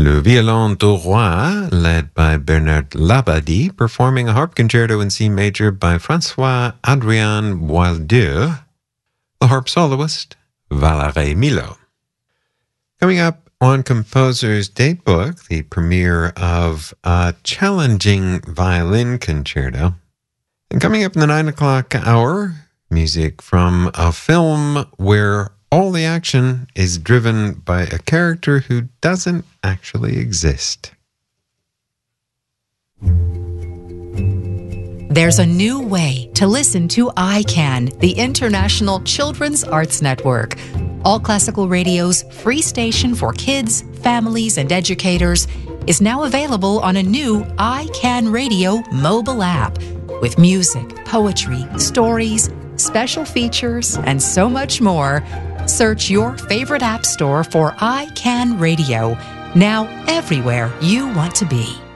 Le Violon du Roi, led by Bernard Labadie, performing a harp concerto in C major by François-Adrien Boieldieu, the harp soloist, Valérie Milo. Coming up on Composer's Datebook, the premiere of a challenging violin concerto. And coming up in the 9 o'clock hour, music from a film where all the action is driven by a character who doesn't actually exist. There's a new way to listen to iCan, the International Children's Arts Network. All Classical Radio's free station for kids, families, and educators is now available on a new iCan Radio mobile app with music, poetry, stories, special features, and so much more. Search your favorite app store for iCan Radio, now everywhere you want to be.